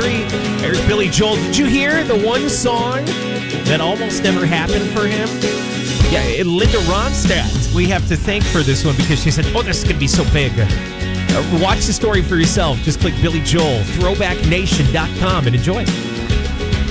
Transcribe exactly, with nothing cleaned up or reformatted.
three. There's Billy Joel. Did you hear the one song that almost never happened for him? Yeah, Linda Ronstadt. We have to thank for this one because she said, oh, this is going to be so big. Uh, watch the story for yourself. Just click Billy Joel, throwback nation dot com, and enjoy.